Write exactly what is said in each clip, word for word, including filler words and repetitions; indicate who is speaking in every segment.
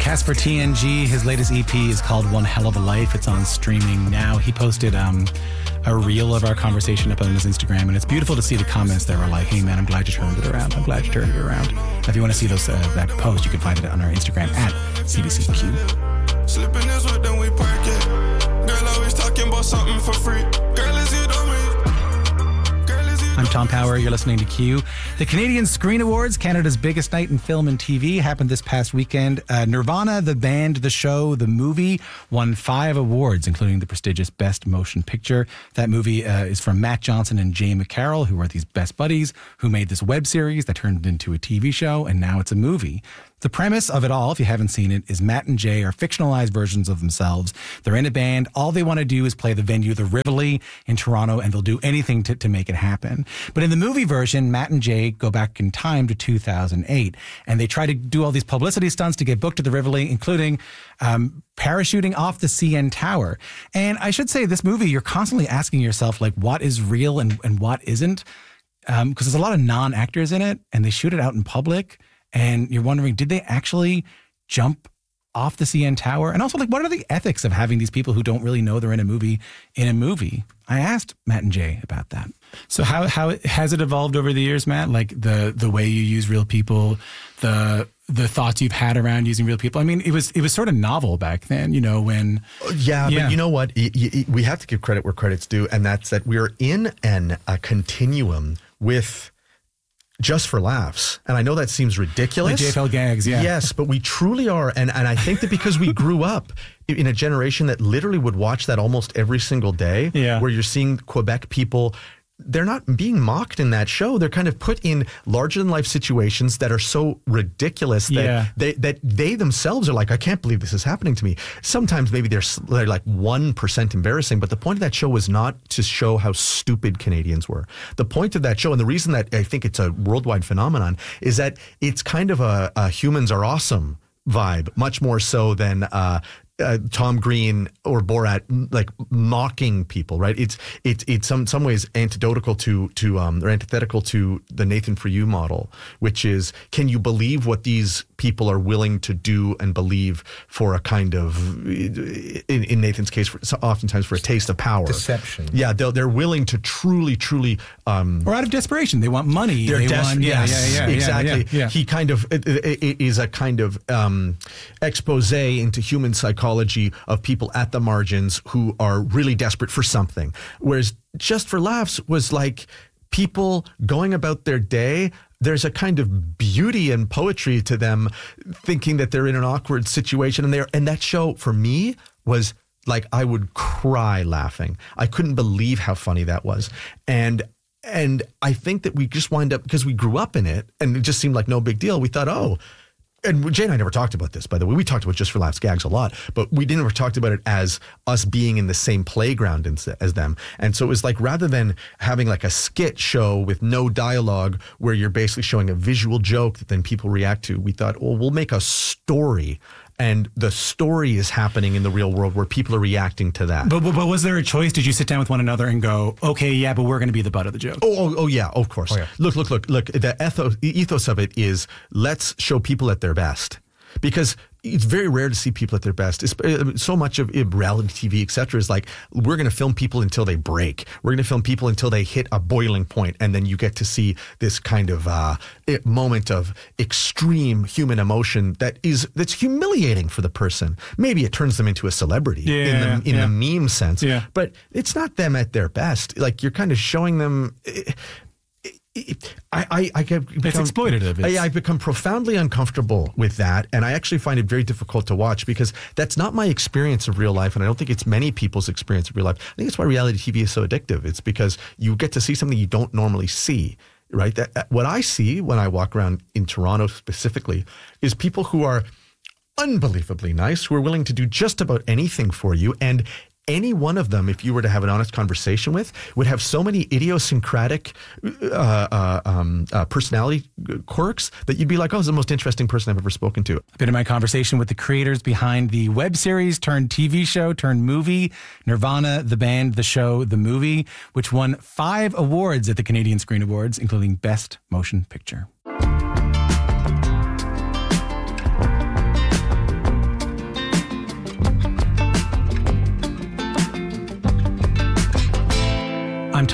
Speaker 1: Casper T N G, his latest E P is called One Hell of a Life. It's on streaming now. He posted um, a reel of our conversation up on his Instagram, and it's beautiful to see the comments that were like, hey man, I'm glad you turned it around. I'm glad you turned it around. If you want to see those uh, that post, you can find it on our Instagram at C B C Q.
Speaker 2: Slipping is what then we park it. Girl always talking about something for free. Girl, is you done with?
Speaker 1: I'm Tom Power. You're listening to Q. The Canadian Screen Awards, Canada's biggest night in film and T V, happened this past weekend. Uh, Nirvana, the band, the show, the movie, won five awards, including the prestigious Best Motion Picture. That movie uh, is from Matt Johnson and Jay McCarroll, who are these best buddies, who made this web series that turned into a T V show, and now it's a movie. The premise of it all, if you haven't seen it, is Matt and Jay are fictionalized versions of themselves. They're in a band. All they want to do is play the venue, the Rivoli in Toronto, and they'll do anything to, to make it happen. But in the movie version, Matt and Jay go back in time to two thousand eight, and they try to do all these publicity stunts to get booked to the Rivoli, including um, parachuting off the C N Tower. And I should say, this movie, you're constantly asking yourself, like, what is real and, and what isn't? Because um, there's a lot of non-actors in it, and they shoot it out in public. And you're wondering, did they actually jump off the C N Tower? And also, like, what are the ethics of having these people who don't really know they're in a movie in a movie? I asked Matt and Jay about that. So how how has it evolved over the years, Matt? Like the the way you use real people, the the thoughts you've had around using real people. I mean, it was it was sort of novel back then, you know, when
Speaker 3: yeah,
Speaker 1: yeah.
Speaker 3: But you know what? Y- y- we have to give credit where credit's due, and that's that we're in an a continuum with Just for Laughs. And I know that seems ridiculous.
Speaker 1: Like J F L gags, yeah.
Speaker 3: Yes, but we truly are. And, and I think that because we grew up in a generation that literally would watch that almost every single day,
Speaker 1: yeah.
Speaker 3: where you're seeing Quebec people, they're not being mocked in that show. They're kind of put in larger than life situations that are so ridiculous that
Speaker 1: yeah.
Speaker 3: they that they themselves are like, I can't believe this is happening to me. Sometimes maybe they're, they're like one percent embarrassing, but the point of that show was not to show how stupid Canadians were. The point of that show, and the reason that I think it's a worldwide phenomenon, is that it's kind of a, a humans are awesome vibe, much more so than uh, uh, Tom Green or Borat like mocking people, right? It's it's it's some some ways antithetical to to um or antithetical to the Nathan For You model, which is, can you believe what these people are willing to do and believe for a kind of, in, in Nathan's case, for, oftentimes for a taste of power,
Speaker 4: deception.
Speaker 3: Yeah, they're they're willing to truly, truly, um,
Speaker 1: or out of desperation, they want money.
Speaker 3: They're
Speaker 1: they
Speaker 3: desperate.
Speaker 1: want, yeah,
Speaker 3: yes,
Speaker 1: yeah, yeah,
Speaker 3: exactly.
Speaker 1: Yeah, yeah, yeah.
Speaker 3: He kind of it, it, it is a kind of um, expose into human psychology of people at the margins who are really desperate for something. Whereas Just for Laughs was like people going about their day. There's a kind of beauty and poetry to them, thinking that they're in an awkward situation, and they're and that show for me was like, I would cry laughing. I couldn't believe how funny that was, and. And I think that we just wind up, because we grew up in it and it just seemed like no big deal. We thought, oh, and Jay and I never talked about this, by the way. We talked about Just for Laughs gags a lot, but we didn't ever talked about it as us being in the same playground as, as them. And so it was like, rather than having like a skit show with no dialogue where you're basically showing a visual joke that then people react to, we thought, well, we'll make a story. And the story is happening in the real world where people are reacting to that.
Speaker 1: But, but, but was there a choice? Did you sit down with one another and go, okay, yeah, but we're going to be the butt of the joke?
Speaker 3: Oh, oh, oh yeah, of course. Oh, yeah. Look, look, look, look. The ethos, ethos of it is, let's show people at their best. Because it's very rare to see people at their best. It's, so much of reality T V, et cetera, is like, we're going to film people until they break. We're going to film people until they hit a boiling point, and then you get to see this kind of uh, moment of extreme human emotion that is that's humiliating for the person. Maybe it turns them into a celebrity
Speaker 1: yeah,
Speaker 3: in the in
Speaker 1: yeah.
Speaker 3: the meme sense,
Speaker 1: yeah.
Speaker 3: but it's not them at their best. Like, you're kind of showing them. I, I, I get become,
Speaker 1: it's exploitative. It's,
Speaker 3: I, I become profoundly uncomfortable with that, and I actually find it very difficult to watch because that's not my experience of real life, and I don't think it's many people's experience of real life. I think it's why reality T V is so addictive. It's because you get to see something you don't normally see, right? That, that, what I see when I walk around in Toronto specifically is people who are unbelievably nice, who are willing to do just about anything for you, and any one of them, if you were to have an honest conversation with, would have so many idiosyncratic uh, uh, um, uh, personality quirks that you'd be like, oh, this is the most interesting person I've ever spoken to.
Speaker 1: I've been in my conversation with the creators behind the web series turned T V show turned movie, Nirvana, the band, the show, the movie, which won five awards at the Canadian Screen Awards, including Best Motion Picture.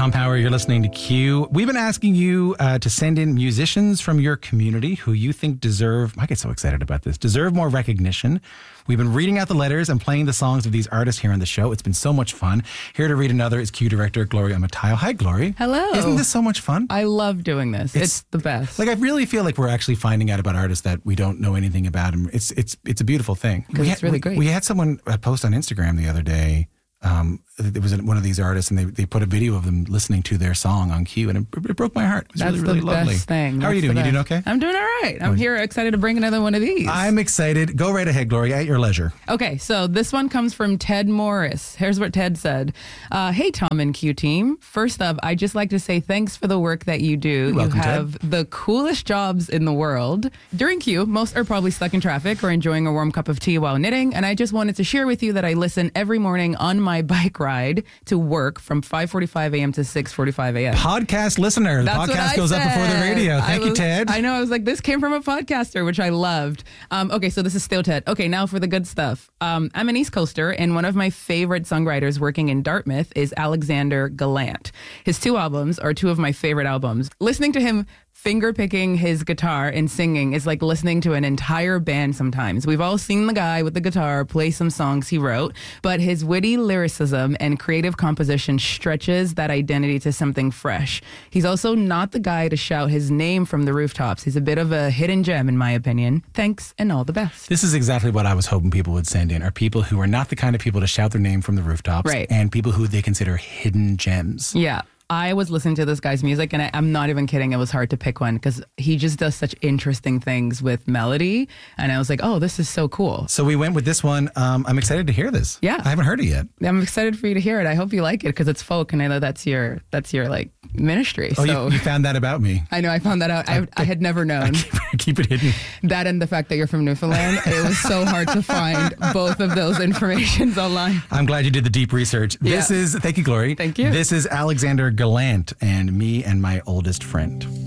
Speaker 1: Tom Power. You're listening to Q. We've been asking you uh, to send in musicians from your community who you think deserve, I get so excited about this, deserve more recognition. We've been reading out the letters and playing the songs of these artists here on the show. It's been so much fun. Here to read another is Q director Gloria Matayo. Hi, Glory.
Speaker 4: Hello.
Speaker 1: Isn't this so much fun?
Speaker 4: I love doing this. It's,
Speaker 1: It's-
Speaker 4: the best.
Speaker 1: Like, I really feel like we're actually finding out about artists that we don't know anything about. And it's it's it's a beautiful thing.
Speaker 4: 'Cause
Speaker 1: We
Speaker 4: it's
Speaker 1: had-
Speaker 4: really
Speaker 1: we-
Speaker 4: great.
Speaker 1: We had someone uh, post on Instagram the other day. Um, it was one of these artists, and they, they put a video of them listening to their song on Q, and it, it broke my heart. It was
Speaker 4: That's
Speaker 1: really, really
Speaker 4: the
Speaker 1: lovely.
Speaker 4: best thing.
Speaker 1: How are you
Speaker 4: That's
Speaker 1: doing?
Speaker 4: the
Speaker 1: You doing
Speaker 4: best.
Speaker 1: okay?
Speaker 4: I'm doing all right. I'm here excited to bring another one of these.
Speaker 1: I'm excited. Go right ahead, Gloria, at your leisure.
Speaker 4: Okay, so this one comes from Ted Morris. Here's what Ted said. Uh, hey, Tom and Q team. First up, I'd just like to say thanks for the work that you do.
Speaker 1: welcome,
Speaker 4: you have the coolest jobs in the world. During Q, most are probably stuck in traffic or enjoying a warm cup of tea while knitting. And I just wanted to share with you that I listen every morning on my bike ride to work from five forty-five a.m. to six forty-five a.m.
Speaker 1: Podcast listener. The
Speaker 4: That's what
Speaker 1: podcast
Speaker 4: I
Speaker 1: goes up before the
Speaker 4: said.
Speaker 1: radio.
Speaker 4: I
Speaker 1: Thank you,
Speaker 4: was-
Speaker 1: Ted.
Speaker 4: I know. I was like, this came from a podcaster, which I loved. Um, okay, so this is still Ted. Okay, now for the good stuff. Um, I'm an East Coaster, and one of my favorite songwriters working in Dartmouth is Alexander Gallant. His two albums are two of my favorite albums. Listening to him finger picking his guitar and singing is like listening to an entire band sometimes. We've all seen the guy with the guitar play some songs he wrote, but his witty lyricism and creative composition stretches that identity to something fresh. He's also not the guy to shout his name from the rooftops. He's a bit of a hidden gem, in my opinion. Thanks, and all the best.
Speaker 1: This is exactly what I was hoping people would send in, are people who are not the kind of people to shout their name from the rooftops,
Speaker 4: Right.
Speaker 1: and people who they consider hidden gems.
Speaker 4: Yeah. I was listening to this guy's music, and I, I'm not even kidding. It was hard to pick one because he just does such interesting things with melody. And I was like, oh, this is so cool.
Speaker 1: So we went with this one. Um, I'm excited to hear this.
Speaker 4: Yeah.
Speaker 1: I haven't heard it yet.
Speaker 4: I'm excited for you to hear it. I hope you like it because it's folk, and I know that's your that's your like ministry.
Speaker 1: Oh,
Speaker 4: so
Speaker 1: you, you found that about me.
Speaker 4: I know I found that out. I, I had never known
Speaker 1: Keep it hidden.
Speaker 4: that, and the fact that you're from Newfoundland. It was so hard to find both of those informations online.
Speaker 1: I'm glad you did the deep research. This
Speaker 4: Yeah.
Speaker 1: is, thank you, Glory.
Speaker 4: Thank you.
Speaker 1: This is Alexander Gallant and Me and My Oldest Friend.